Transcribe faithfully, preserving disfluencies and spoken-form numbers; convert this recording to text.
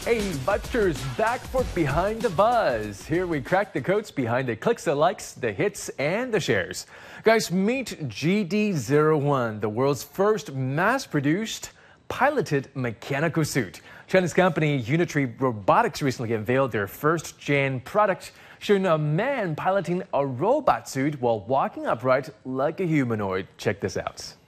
Hey, Butcher's back for Behind the Buzz. Here we crack the codes behind the clicks, the likes, the hits, and the shares. Guys, meet G D zero one, the world's first mass-produced, piloted mechanical suit. China's company Unitree Robotics recently unveiled their first-gen product, showing a man piloting a robot suit while walking upright like a humanoid. Check this out.